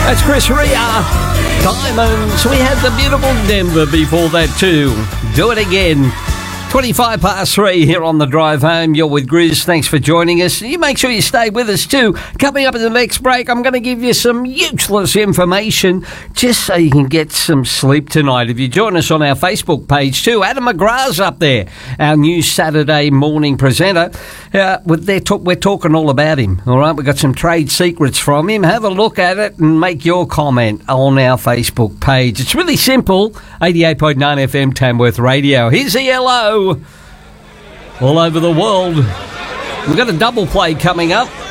That's Chris Rea. Diamonds. We had the beautiful Denver before that too. Do it again. 3 here on the drive home. You're with Grizz. Thanks for joining us. You make sure you stay with us too. Coming up in the next break, I'm going to give you some useless information just so you can get some sleep tonight. If you join us on our Facebook page too, Adam McGrath's up there, our new Saturday morning presenter. We're talking all about him. All right, we've got some trade secrets from him. Have a look at it and make your comment on our Facebook page. It's really simple. 88.9 FM Tamworth Radio. Here's ELO. All over the world. We've got a double play coming up.